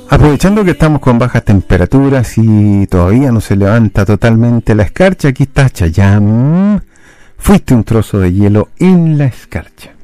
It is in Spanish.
Aprovechando que estamos con bajas temperaturas y todavía no se levanta totalmente la escarcha, aquí está Chayanne. Fuiste un trozo de hielo en la escarcha.